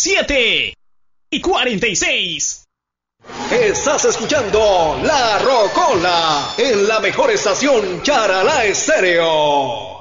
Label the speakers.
Speaker 1: 7:46.
Speaker 2: Estás escuchando La Rocola en la mejor estación Charalá Estéreo.